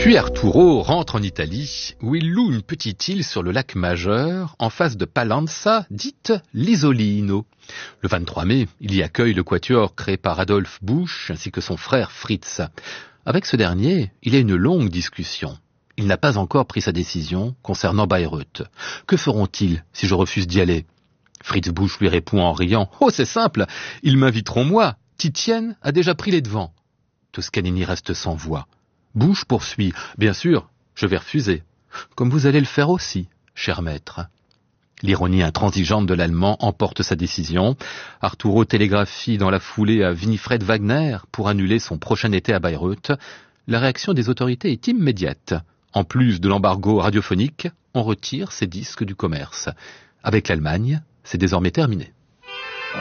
Puis Arturo rentre en Italie, où il loue une petite île sur le lac Majeur, en face de Palanza, dite l'Isolino. Le 23 mai, il y accueille le quatuor créé par Adolphe Busch, ainsi que son frère Fritz. Avec ce dernier, il y a une longue discussion. Il n'a pas encore pris sa décision concernant Bayreuth. Que feront-ils si je refuse d'y aller? Fritz Busch lui répond en riant « Oh, c'est simple, ils m'inviteront moi. Titienne a déjà pris les devants. » Toscanini reste sans voix. Busch poursuit « Bien sûr, je vais refuser. Comme vous allez le faire aussi, cher maître. » L'ironie intransigeante de l'Allemand emporte sa décision. Arturo télégraphie dans la foulée à Winifred Wagner pour annuler son prochain été à Bayreuth. La réaction des autorités est immédiate. En plus de l'embargo radiophonique, on retire ses disques du commerce. Avec l'Allemagne, c'est désormais terminé.